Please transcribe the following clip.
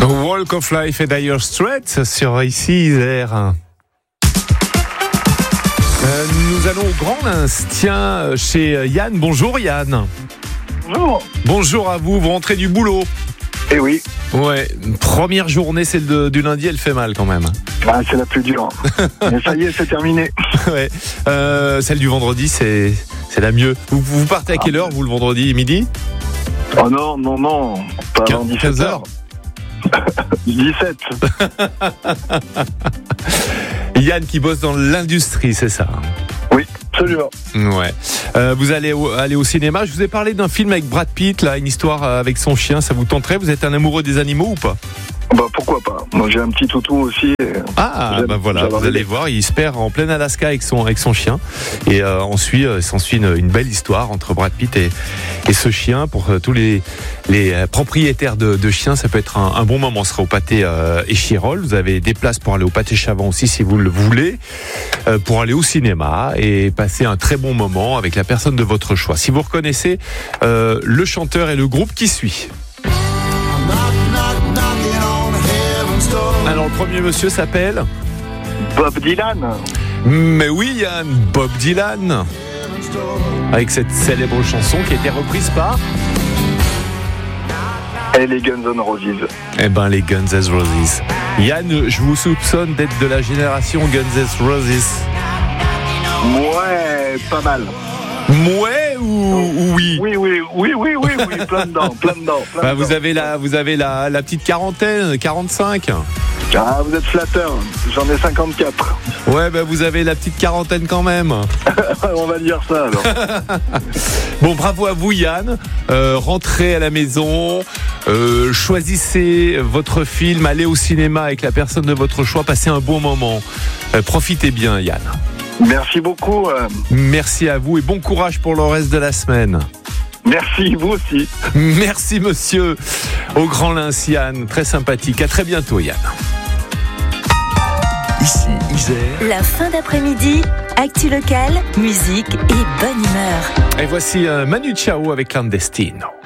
Walk of Life et Dire Straits sur ici Isère. Nous allons au Grand Lens, tiens, chez Yann. Bonjour Yann. Bonjour. Bonjour à vous, vous rentrez du boulot. Eh oui. Ouais, première journée, celle du lundi, elle fait mal quand même. Ah, c'est la plus dure. Mais ça y est, c'est terminé. Ouais. Celle du vendredi, c'est la mieux. Vous partez à quelle heure, vous, le vendredi, midi? Oh non, pas avant 17h. 17. Yann qui bosse dans l'industrie, c'est ça? Oui, absolument. Ouais. Vous allez aller au cinéma. Je vous ai parlé d'un film avec Brad Pitt, là, une histoire avec son chien. Ça vous tenterait? Vous êtes un amoureux des animaux ou pas? Bah pourquoi pas. Moi j'ai un petit toutou aussi. Voilà, vous allez voir, il se perd en plein Alaska avec son chien. Et s'ensuit une belle histoire entre Brad Pitt et ce chien. Pour tous les propriétaires de chiens, ça peut être un bon moment. On sera au pâté Échirol. Vous avez des places pour aller au pâté Chavant aussi si vous le voulez, pour aller au cinéma et passer un très bon moment avec la personne de votre choix. Si vous reconnaissez le chanteur et le groupe qui suit. Alors le premier monsieur s'appelle Bob Dylan. Mais oui Yann, Bob Dylan. Avec cette célèbre chanson qui a été reprise par Et les Guns N' Roses. Eh ben les Guns N' Roses. Yann, je vous soupçonne d'être de la génération Guns N' Roses. Ouais, pas mal. Ouais ou oui? Oui, plein dedans. Vous avez la petite quarantaine, 45. Ah, vous êtes flatteur, j'en ai 54. Ouais, vous avez la petite quarantaine quand même. On va dire ça alors. Bon, bravo à vous Yann. Rentrez à la maison, choisissez votre film, allez au cinéma avec la personne de votre choix, passez un bon moment. Profitez bien Yann. Merci beaucoup. Merci à vous et bon courage pour le reste de la semaine. Merci, vous aussi. Merci monsieur. Au Grand Lens Yann, très sympathique. À très bientôt Yann. Ici Isère. La fin d'après-midi, actu locale, musique et bonne humeur. Et voici Manu Chao avec Clandestino.